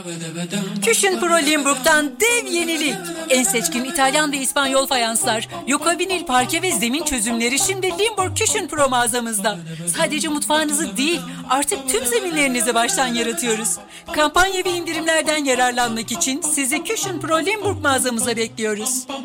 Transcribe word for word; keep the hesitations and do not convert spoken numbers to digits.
Küchen Pro Limburg'dan dev yenilik. En seçkin İtalyan ve İspanyol fayanslar, Yoko vinil parke ve zemin çözümleri şimdi Limburg Küchen Pro mağazamızda. Sadece mutfağınızı değil, artık tüm zeminlerinizi baştan yaratıyoruz. Kampanya ve indirimlerden yararlanmak için sizi Küchen Pro Limburg mağazamıza bekliyoruz.